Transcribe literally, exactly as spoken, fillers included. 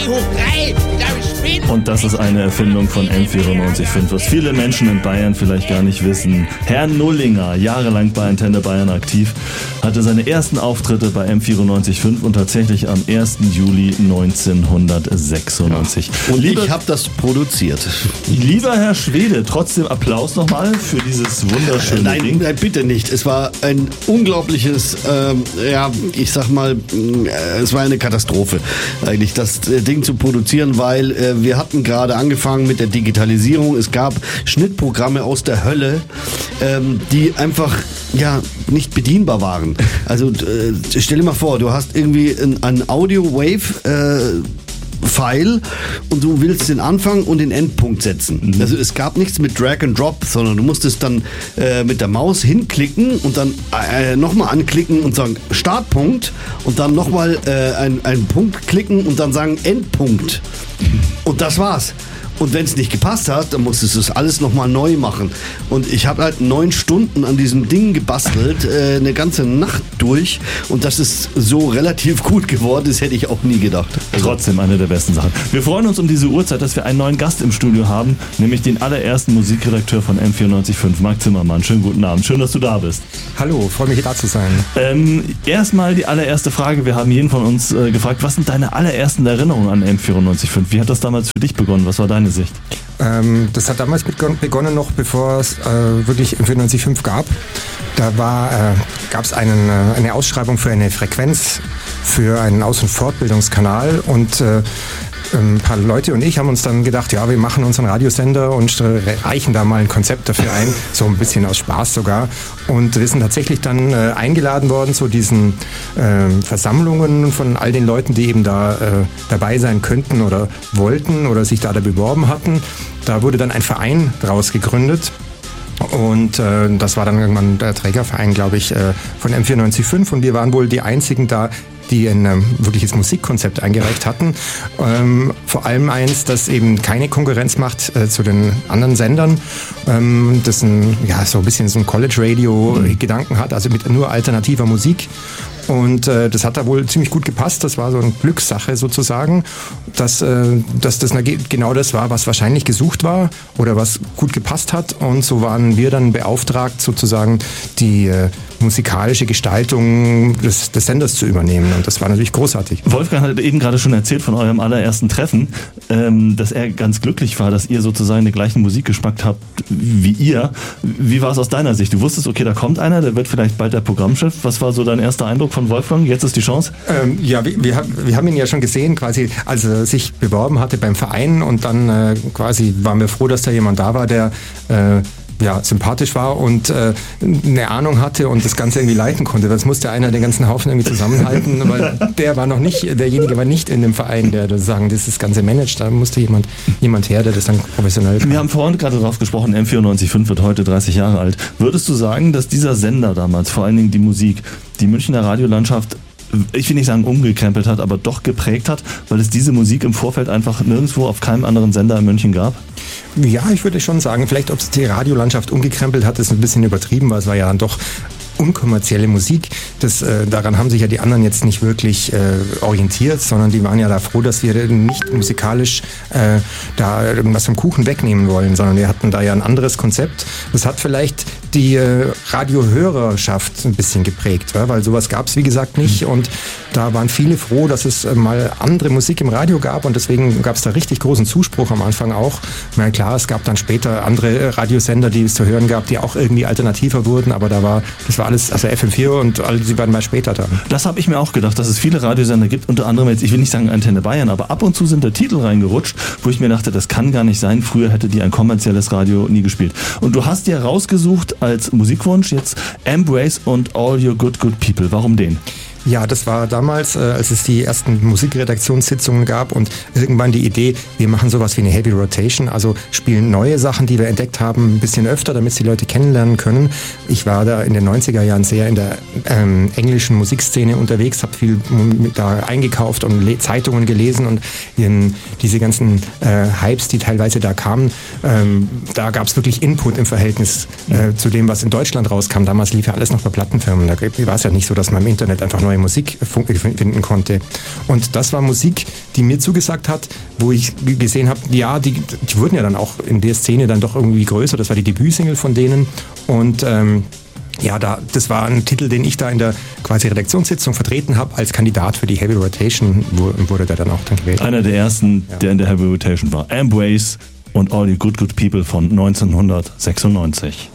drei hoch drei, ich bin... Und das ist eine Erfindung von M vierundneunzig Komma fünf, was viele Menschen in Bayern vielleicht gar nicht wissen. Herr Nullinger, jahrelang bei Antenne Bayern aktiv, hatte seine ersten Auftritte bei M vierundneunzig Komma fünf und tatsächlich am ersten Juli neunzehnhundertsechsundneunzig. Und Lieber, ich habe das produziert. Lieber Herr Schwede, trotzdem Applaus nochmal für dieses wunderschöne Nein, Ding. nein, bitte nicht. Es war ein unglaubliches, ähm, ja, ich sag mal, äh, es war eine Katastrophe, eigentlich das äh, Ding zu produzieren, weil äh, wir hatten gerade angefangen mit der Digitalisierung. Es gab Schnittprogramme aus der Hölle, ähm, die einfach, ja, nicht bedienbar waren. Also äh, stell dir mal vor, du hast irgendwie ein, ein Audio-Wave, äh, File und du willst den Anfang und den Endpunkt setzen. Mhm. Also es gab nichts mit Drag and Drop, sondern du musstest dann äh, mit der Maus hinklicken und dann äh, nochmal anklicken und sagen Startpunkt und dann nochmal äh, einen, einen Punkt klicken und dann sagen Endpunkt. Und das war's. Und wenn es nicht gepasst hat, dann musstest du es alles nochmal neu machen. Und ich habe halt neun Stunden an diesem Ding gebastelt, äh, eine ganze Nacht durch. Und dass es so relativ gut geworden ist, hätte ich auch nie gedacht. Also trotzdem eine der besten Sachen. Wir freuen uns um diese Uhrzeit, dass wir einen neuen Gast im Studio haben, nämlich den allerersten Musikredakteur von M vierundneunzig Komma fünf, Marc Zimmermann. Schönen guten Abend, schön, dass du da bist. Hallo, freue mich, da zu sein. Ähm, erstmal die allererste Frage, wir haben jeden von uns äh, gefragt, was sind deine allerersten Erinnerungen an M vierundneunzig Komma fünf? Wie hat das damals für dich begonnen? Was war deine Sicht? Ähm, das hat damals begonnen, noch bevor es äh, wirklich M vierundneunzig Komma fünf gab. Da war, äh, gab es einen, äh, eine Ausschreibung für eine Frequenz, für einen Aus- und Fortbildungskanal und äh, ein paar Leute und ich haben uns dann gedacht, ja, wir machen unseren Radiosender und reichen da mal ein Konzept dafür ein, so ein bisschen aus Spaß sogar. Und wir sind tatsächlich dann äh, eingeladen worden zu diesen äh, Versammlungen von all den Leuten, die eben da äh, dabei sein könnten oder wollten oder sich da, da beworben hatten. Da wurde dann ein Verein draus gegründet. Und äh, das war dann irgendwann der Trägerverein, glaube ich, äh, von M vierundneunzig Komma fünf. Und wir waren wohl die einzigen da, die ein ähm, wirkliches Musikkonzept eingereicht hatten. Ähm, vor allem eins, das eben keine Konkurrenz macht äh, zu den anderen Sendern, ähm, das ein, ja, so ein bisschen so ein College-Radio-Gedanken hat, also mit nur alternativer Musik. Und äh, das hat da wohl ziemlich gut gepasst. Das war so eine Glückssache sozusagen, dass, äh, dass das genau das war, was wahrscheinlich gesucht war oder was gut gepasst hat. Und so waren wir dann beauftragt, sozusagen die äh, musikalische Gestaltung des, des Senders zu übernehmen. Und das war natürlich großartig. Wolfgang hat eben gerade schon erzählt von eurem allerersten Treffen, ähm, dass er ganz glücklich war, dass ihr sozusagen den gleichen Musikgeschmack habt wie ihr. Wie war es aus deiner Sicht? Du wusstest, okay, da kommt einer, der wird vielleicht bald der Programmchef. Was war so dein erster Eindruck von Wolfgang? Jetzt ist die Chance. Ähm, ja, wir, wir, wir haben ihn ja schon gesehen, quasi, als er sich beworben hatte beim Verein und dann äh, quasi waren wir froh, dass da jemand da war, der äh, ja, sympathisch war und äh, eine Ahnung hatte und das Ganze irgendwie leiten konnte. Das musste einer den ganzen Haufen irgendwie zusammenhalten, weil der war noch nicht, derjenige war nicht in dem Verein, der das sagen, das ist das Ganze managt. Da musste jemand, jemand her, der das dann professionell kann. Wir haben vorhin gerade drauf gesprochen, M vierundneunzig Komma fünf wird heute dreißig Jahre alt. Würdest du sagen, dass dieser Sender damals, vor allen Dingen die Musik, die Münchner Radiolandschaft, ich will nicht sagen umgekrempelt hat, aber doch geprägt hat, weil es diese Musik im Vorfeld einfach nirgendwo auf keinem anderen Sender in München gab? Ja, ich würde schon sagen, vielleicht ob es die Radiolandschaft umgekrempelt hat, ist ein bisschen übertrieben, weil es war ja dann doch unkommerzielle Musik. Das, äh, daran haben sich ja die anderen jetzt nicht wirklich äh, orientiert, sondern die waren ja da froh, dass wir nicht musikalisch äh, da irgendwas vom Kuchen wegnehmen wollen, sondern wir hatten da ja ein anderes Konzept. Das hat vielleicht die äh, Radiohörerschaft ein bisschen geprägt, ja? Weil sowas gab es wie gesagt nicht und da waren viele froh, dass es äh, mal andere Musik im Radio gab und deswegen gab es da richtig großen Zuspruch am Anfang auch. Na klar, es gab dann später andere Radiosender, die es zu hören gab, die auch irgendwie alternativer wurden, aber da war, das war alles, also F M vier und all die waren mal später da. Das habe ich mir auch gedacht, dass es viele Radiosender gibt, unter anderem jetzt, ich will nicht sagen Antenne Bayern, aber ab und zu sind da Titel reingerutscht, wo ich mir dachte, das kann gar nicht sein, früher hätte die ein kommerzielles Radio nie gespielt. Und du hast dir rausgesucht als Musikwunsch jetzt Embrace und All Your Good Good People. Warum den? Ja, das war damals, äh, als es die ersten Musikredaktionssitzungen gab und irgendwann die Idee, wir machen sowas wie eine Heavy Rotation, also spielen neue Sachen, die wir entdeckt haben, ein bisschen öfter, damit es die Leute kennenlernen können. Ich war da in den neunziger Jahren sehr in der ähm, englischen Musikszene unterwegs, habe viel da eingekauft und Le- Zeitungen gelesen und in diese ganzen äh, Hypes, die teilweise da kamen, ähm, da gab es wirklich Input im Verhältnis äh, zu dem, was in Deutschland rauskam. Damals lief ja alles noch bei Plattenfirmen, da war es ja nicht so, dass man im Internet einfach neue neue Musik finden konnte. Und das war Musik, die mir zugesagt hat, wo ich gesehen habe, ja, die, die wurden ja dann auch in der Szene dann doch irgendwie größer. Das war die Debütsingle von denen. Und ähm, ja, da, das war ein Titel, den ich da in der quasi Redaktionssitzung vertreten habe als Kandidat für die Heavy Rotation, wurde der dann auch dann gewählt. Einer der ersten, ja. der in der Heavy Rotation war. Embrace und All You Good Good People von neunzehnhundertsechsundneunzig.